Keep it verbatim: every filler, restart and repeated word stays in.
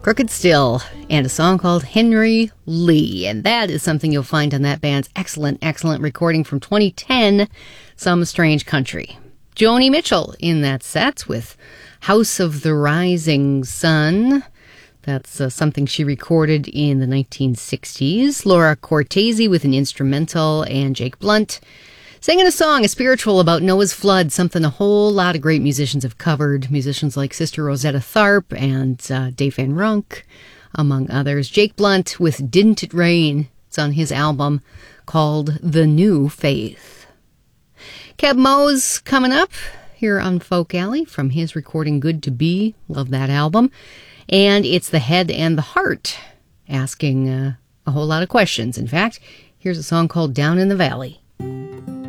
Crooked Still, and a song called Henry Lee. And that is something you'll find on that band's excellent, excellent recording from twenty ten, Some Strange Country. Joni Mitchell in that set with House of the Rising Sun. That's uh, something she recorded in the nineteen sixties. Laura Cortese with an instrumental, and Jake Blunt singing a song, a spiritual about Noah's flood, something a whole lot of great musicians have covered. Musicians like Sister Rosetta Tharpe and uh, Dave Van Runk, among others. Jake Blunt with Didn't It Rain. It's on his album called The New Faith. Keb Mo's coming up here on Folk Alley from his recording Good to Be. Love that album. And it's The Head and the Heart, asking uh, a whole lot of questions. In fact, here's a song called Down in the Valley.